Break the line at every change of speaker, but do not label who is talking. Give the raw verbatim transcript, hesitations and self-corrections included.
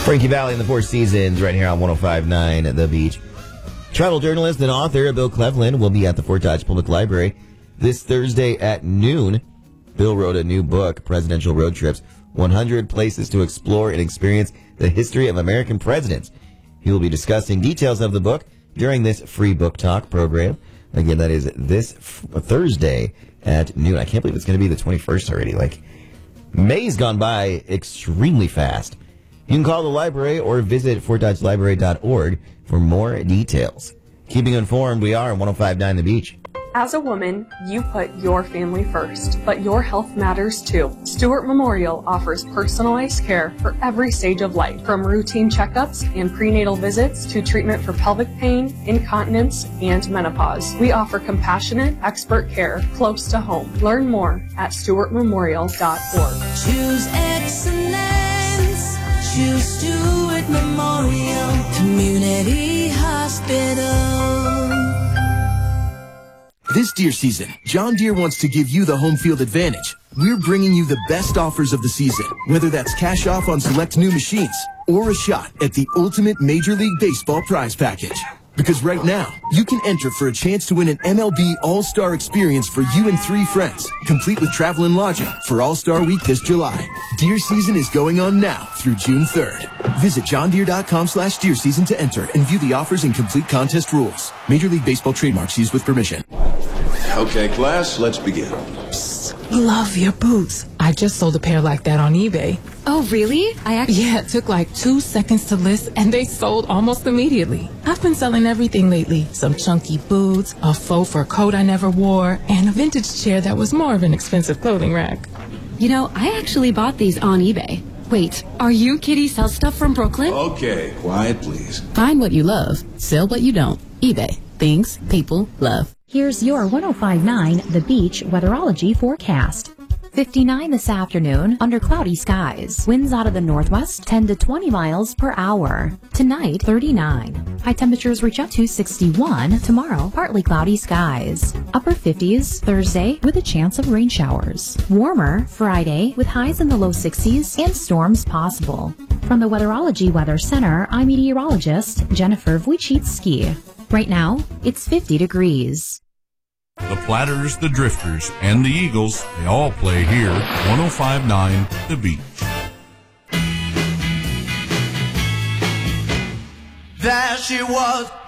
Frankie Valli and the Four Seasons right here on one oh five point nine at The Beach. Travel journalist and author Bill Cleveland will be at the Fort Dodge Public Library this Thursday at noon. Bill wrote a new book, Presidential Road Trips, one hundred Places to Explore and Experience the History of American Presidents. He will be discussing details of the book during this free book talk program. Again, that is this f- Thursday at noon. I can't believe it's going to be the twenty-first already. Like, May's gone by extremely fast. You can call the library or visit fort dodge library dot org for more details. Keeping you informed, we are on one oh five point nine The Beach.
As a woman, you put your family first, but your health matters too. Stewart Memorial offers personalized care for every stage of life, from routine checkups and prenatal visits to treatment for pelvic pain, incontinence, and menopause. We offer compassionate, expert care close to home. Learn more at stewart memorial dot org.
Choose excellence. Choose Stewart Memorial Community Hospital.
This deer season, John Deere wants to give you the home field advantage. We're bringing you the best offers of the season, whether that's cash off on select new machines or a shot at the ultimate Major League Baseball prize package. Because right now, you can enter for a chance to win an M L B All-Star experience for you and three friends, complete with travel and lodging for All-Star Week this July. Deer season is going on now through June third. Visit john deere dot com slash deer season to enter and view the offers and complete contest rules. Major League Baseball trademarks used with permission.
Okay, class, let's begin.
Love your boots. I just sold a pair like that on eBay.
Oh, really? I actually...
Yeah, it took like two seconds to list, and they sold almost immediately. I've been selling everything lately. Some chunky boots, a faux fur coat I never wore, and a vintage chair that was more of an expensive clothing rack.
You know, I actually bought these on eBay. Wait, are you Kitty Sell Stuff from Brooklyn?
Okay, quiet, please.
Find what you love. Sell what you don't. eBay. Things people love.
Here's your one oh five point nine The Beach weatherology forecast. fifty-nine this afternoon under cloudy skies. Winds out of the northwest ten to twenty miles per hour. Tonight, thirty-nine. High temperatures reach up to sixty-one. Tomorrow, partly cloudy skies. Upper fifties Thursday with a chance of rain showers. Warmer Friday with highs in the low sixties and storms possible. From the Weatherology Weather Center, I'm meteorologist Jennifer Wojcicki. Right now, it's fifty degrees.
The Platters, the Drifters, and the Eagles, they all play here, one oh five point nine The Beach.
There she was.